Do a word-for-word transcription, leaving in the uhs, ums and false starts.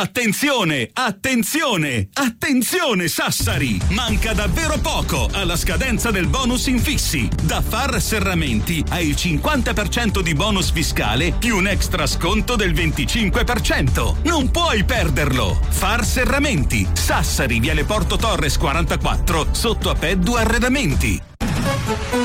Attenzione, attenzione, attenzione Sassari! Manca davvero poco alla scadenza del bonus infissi. Da Far Serramenti hai il cinquanta per cento di bonus fiscale più un extra sconto del venticinque per cento. Non puoi perderlo! Far Serramenti, Sassari, Viale Porto Torres quarantaquattro, sotto a Peddu Arredamenti.